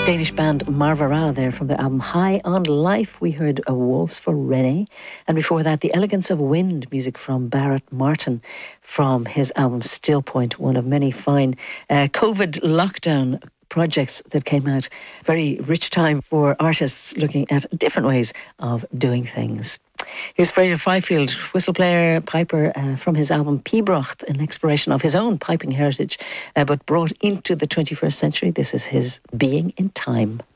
Danish band Marvara there from their album High on Life. We heard A Waltz for Renee. And before that, The Elegance of Wind, music from Barrett Martin from his album Still Point, one of many fine COVID lockdown projects that came out. Very rich time for artists looking at different ways of doing things. Here's Fraser Fifield, whistle player, piper from his album Pibrocht, an exploration of his own piping heritage, but brought into the 21st century. This is his Being in Time.